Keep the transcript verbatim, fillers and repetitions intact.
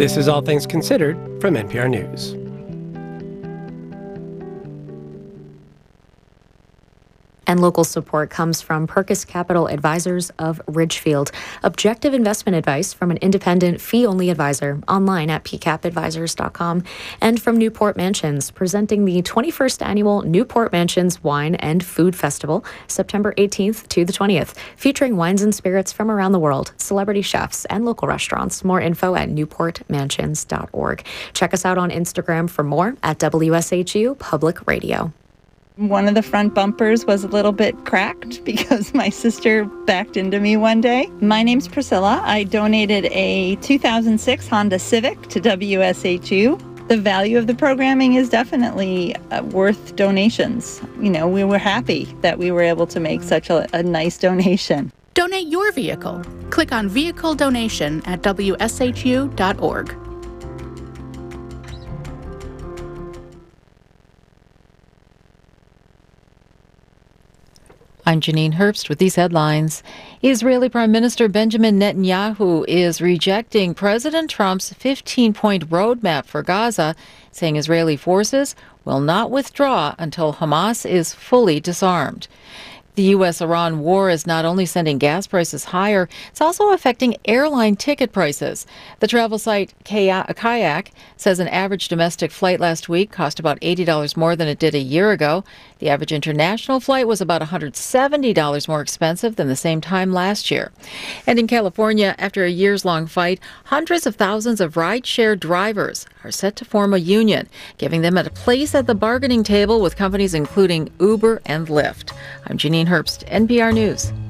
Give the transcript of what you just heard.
This is All Things Considered from N P R News. And local support comes from Perkus Capital Advisors of Ridgefield. Objective investment advice from an independent fee-only advisor online at p cap advisors dot com. And from Newport Mansions, presenting the twenty-first annual Newport Mansions Wine and Food Festival, September eighteenth to the twentieth, featuring wines and spirits from around the world, celebrity chefs, and local restaurants. More info at newport mansions dot org. Check us out on Instagram for more at W S H U Public Radio. One of the front bumpers was a little bit cracked because my sister backed into me one day. My name's Priscilla. I donated a two thousand six Honda Civic to W S H U. The value of the programming is definitely uh, worth donations. You know, we were happy that we were able to make such a, a nice donation. Donate your vehicle. Click on Vehicle Donation at W S H U dot org. I'm Janine Herbst with these headlines. Israeli Prime Minister Benjamin Netanyahu is rejecting President Trump's fifteen-point roadmap for Gaza, saying Israeli forces will not withdraw until Hamas is fully disarmed. The U S Iran war is not only sending gas prices higher, it's also affecting airline ticket prices. The travel site Kayak says an average domestic flight last week cost about eighty dollars more than it did a year ago. The average international flight was about one hundred seventy dollars more expensive than the same time last year. And in California, after a years-long fight, hundreds of thousands of rideshare drivers are set to form a union, giving them a place at the bargaining table with companies including Uber and Lyft. I'm Janine Herbst, N P R News.